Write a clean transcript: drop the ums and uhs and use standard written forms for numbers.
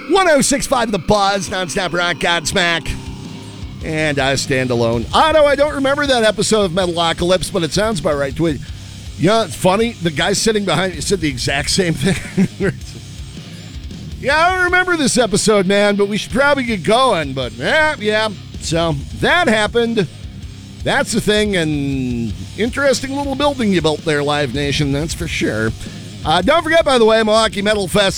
106.5 The Buzz, nonstop rock, Godsmack, and I Stand Alone. I don't remember that episode of Metalocalypse, but it sounds about right to it. Yeah, it's funny. The guy sitting behind you said the exact same thing. Yeah, I don't remember this episode, man, but we should probably get going. But, yeah. So, that happened. That's the thing, and interesting little building you built there, Live Nation, that's for sure. Don't forget, by the way, Milwaukee Metal Fest